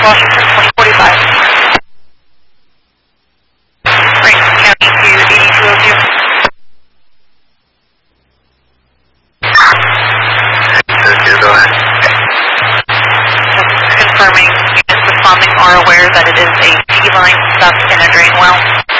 Washington 2045. Franklin County to 8202. Go ahead. Confirming units responding are aware that it is a T-line stuck in a drain well.